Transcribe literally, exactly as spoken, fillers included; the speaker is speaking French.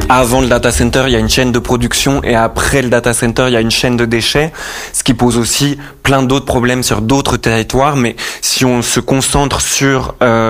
avant le data center, il y a une chaîne de production et après le data center, il y a une chaîne de déchets, ce qui pose aussi plein d'autres problèmes sur d'autres territoires. Mais si on se concentre sur euh,